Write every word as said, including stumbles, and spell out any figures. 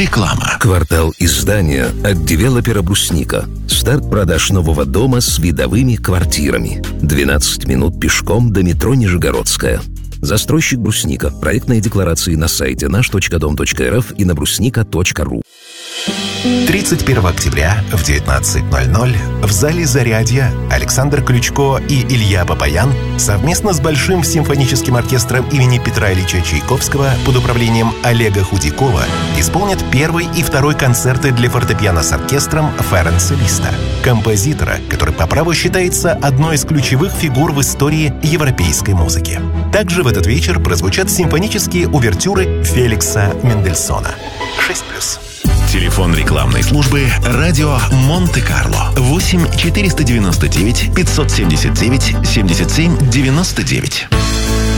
Реклама. Квартал издания от девелопера «Брусника». Старт продаж нового дома с видовыми квартирами. двенадцать минут пешком до метро Нижегородская. Застройщик «Брусника». Проектные декларации на сайте наш точка дом точка эр эф и на брусника точка ру. тридцать первого октября в девятнадцать ноль ноль в зале «Зарядье» Александр Ключко и Илья Бабаян совместно с Большим симфоническим оркестром имени Петра Ильича Чайковского под управлением Олега Худякова исполнят первый и второй концерты для фортепиано с оркестром Ференца Листа, композитора, который по праву считается одной из ключевых фигур в истории европейской музыки. Также в этот вечер прозвучат симфонические увертюры Феликса Мендельсона. шесть плюс. Телефон рекламной службы «Радио Монте-Карло» восемь четыреста девяносто девять пятьсот семьдесят девять семьдесят семь девяносто девять.